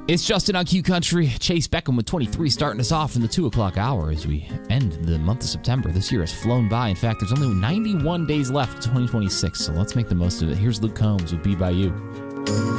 It's Justin on Q Country. Chase Beckham with 23 starting us off in the 2 o'clock hour as we end the month of September. This year has flown by. In fact, there's only 91 days left to 2026, so let's make the most of it. Here's Luke Combs with Be By You.